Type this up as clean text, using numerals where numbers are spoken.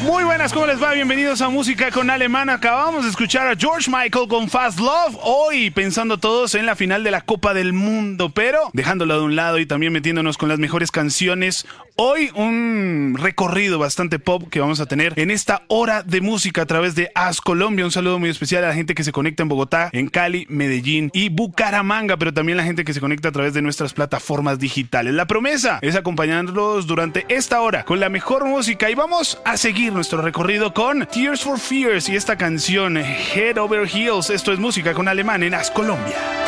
Muy buenas, ¿cómo les va? Bienvenidos a Música con Alemán. Acabamos de escuchar a George Michael con Fast Love. Hoy pensando todos en la final de la Copa del Mundo, pero dejándolo de un lado y también metiéndonos con las mejores canciones. Hoy un recorrido bastante pop que vamos a tener en esta hora de música a través de As Colombia. Un saludo muy especial a la gente que se conecta en Bogotá, en Cali, Medellín y Bucaramanga, pero también la gente que se conecta a través de nuestras plataformas digitales. La promesa es acompañarlos durante esta hora con la mejor música y vamos a seguir nuestro recorrido con Tears for Fears y esta canción Head Over Heels. Esto es Música con Alemán en As Colombia.